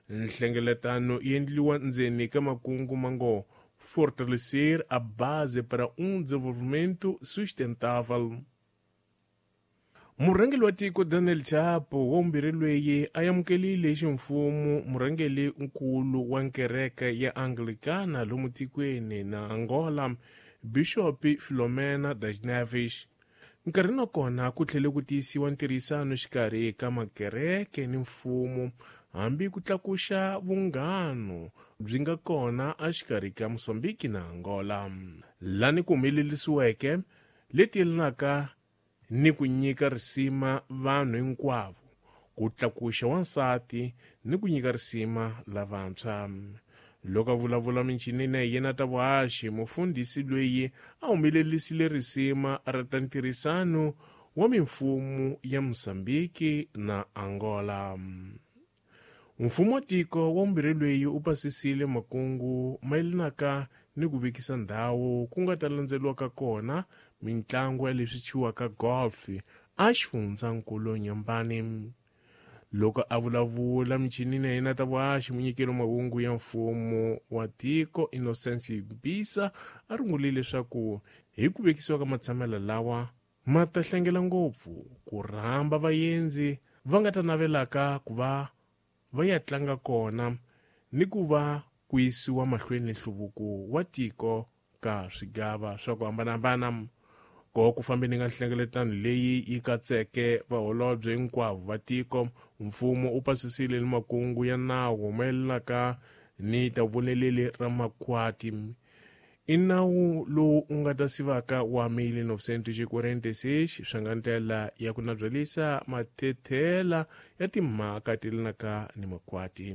Nhlengeletano yi endliwa ndzeni ka makungu mango fortalecer a base para desenvolvimento sustentável. Murhangeli wa tiko Daniel Chapo wa vumbirhi loyi a amukelile ximfumo murhangeli nkulu wa nkereke ya Anglicana lomu tikweni na Angola Bishop Philomena das Neves. Nkarhini wa kona ku tlhele ku tiyisiwa ntirhisano xikarhi ka makereke ni mfumo hambi ku tlakuxa vunghano byi nga kona exikarhi ka Mosambiki na Angola. Lani ku humelelisiweke leti yelanaka ni ku nyika risima vanhu hinkwavo, ku tlakuxa wansati ni ku nyika risima lavantshwa. Loko a vulavula minchinini ya yena ta vuhaxi, mufundhisi loyi a humelelisile risima ra ta ntirhisano wa mimfumo ya Mosambiki na Angola. Mfumo wa tiko wa vumbirhi loyi u pasisile makungu mayelanaka ni ku vekisa ndhawu ku nga ta landzeliwaka kona mitlangu ya leswi chiwaka golf exifundzhankulu Nyambani. Loko a vulavula michinini ya yena ta vuhaxi, munyikeli wa mahungu ya mfumo wa tiko Innocence Mpisa a rungule leswaku hi ku vekisiwa ka matshamelo lawa ma ta hlengela ngopfu ku rhamba vaendzi va nga ta navelaka ku va ya tlanga kona ni ku va ku yisiwa mahlweni nhluvuko wa tiko ka swigava swa ku hambanahambana. Ko ku fambeni ka nhlengeletano leyi yi katseke vaholobye hinkwavo va tiko, mfumo u pasisile ni makungu ya nawu mayelanaka ni ta voneleli ra makhwati. I nawu lowu u nga ta sivaka wa 1946 swi nga ndlela ya ku nabyelisa matethela ya timhaka telanaka ni makhwati.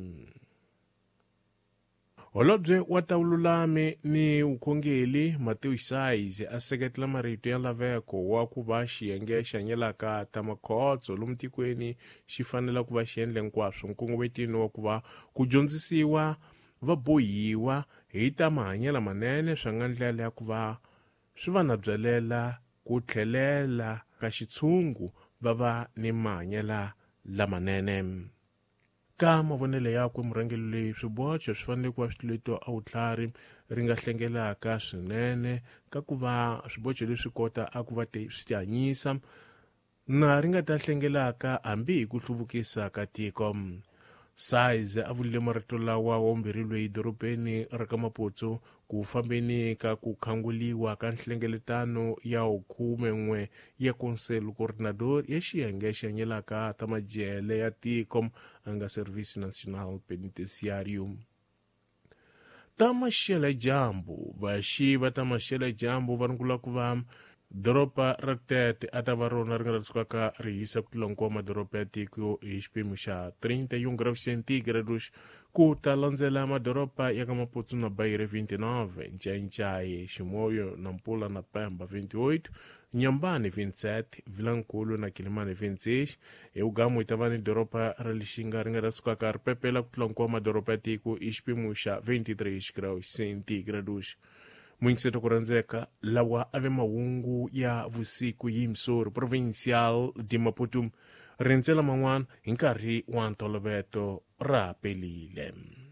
Holobye wa ta vululami ni vukhongeli Matthew Saize a seketela marito ya laveko wa ku va xiyenge xa nyelaka ta makhotso lomu tikweni xi fanela ku va xi endle hinkwaswo nkungumetini wa ku va ku dyondzisiwa vabohiwa hi ta mahanyelo manene swi nga ndlela ya ku va swi va nabyelela ku tlhelela ka xitshungu va va ni mahanyelo lamanene. Ka mavonele yakwe murhangeli loyi swiboxo swi fanele ku va swiletwa a vutlhari ri nga hlengelaka swinene ka ku va swiboxo leswi kota a ku va swi hanyisa na ri nga ta hlengelaka hambi hi ku hluvukisa ka tiko. Saize a vulile marito lawa wa vumbirhi loyi dorobeni ra ka Maputo ku fambeni ka ku khanguliwa ka nhlengeletano ya 11 ya Conselho Coordenador ya xiyenge xa nyelaka ta majele ya tiko anga Serviço Nacional Penitenciário. Ta Maxela Jambu, vaxiva ta Maxela Jambu va rungula ku va doropa ra Tete a ta va rona ri nga ta sukaka ri hisa ku tlula nkoma madoropa ya tiko hi xipimo xa 31 graus centígrados ku ta landzela madoropa ya ka Maputo na Beira 29, Nchai, Ximoyo, Nampula na Pemba 28, Nyambani 27, Vilankulu na Kilimani 26, eUgamo yi ta va ni doropa ra Lixinga ri nga ta sukaka ri pepela ku tlula nkoma madoropa ya tiko hi xipimo xa 23 graus centígrados. Muingiseto ku rhandzeka lawa ave mahungu ya vusiku hi Msori Provincial di Maputo, rindzela man'wana hi nkarhi wa ntolovelo ra pelile.